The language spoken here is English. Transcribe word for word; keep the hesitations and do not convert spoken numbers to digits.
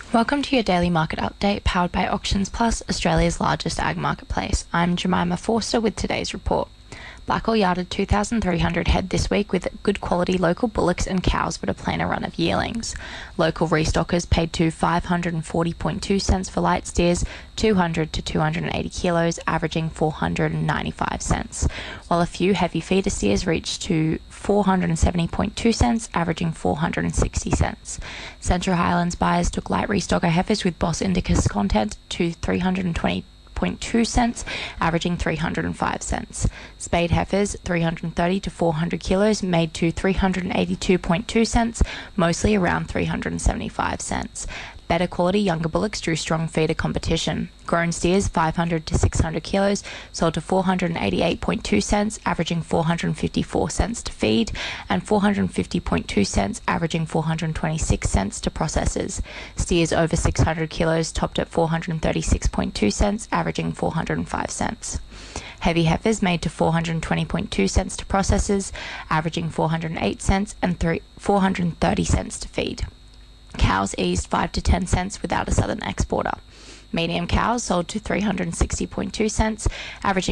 Welcome to your daily market update powered by Auctions Plus, Australia's largest ag marketplace. I'm Jemima Forster with today's report. Blackall yarded two thousand three hundred head this week with good quality local bullocks and cows but a plainer run of yearlings. Local restockers paid to five hundred forty point two cents for light steers, two hundred to two hundred eighty kilos, averaging four hundred ninety-five cents, while a few heavy feeder steers reached to four hundred seventy point two cents, averaging four hundred sixty cents. Central Highlands buyers took light restocker heifers with Bos Indicus content to three hundred twenty point two cents, averaging three hundred five cents. Spade heifers three hundred thirty to four hundred kilos made to three hundred eighty-two point two cents, mostly around three hundred seventy-five cents. Better quality younger bullocks drew strong feeder competition. Grown steers five hundred to six hundred kilos sold to four hundred eighty-eight point two cents, averaging four hundred fifty-four cents to feed, and four hundred fifty point two cents, averaging four hundred twenty-six cents to processors. Steers over six hundred kilos topped at four hundred thirty-six point two cents, averaging four hundred five cents. Heavy heifers made to four hundred twenty point two cents to processors, averaging four hundred eight cents, and four hundred thirty cents to feed. Cows eased five to ten cents without a southern exporter. Medium cows sold to three hundred sixty point two cents, averaging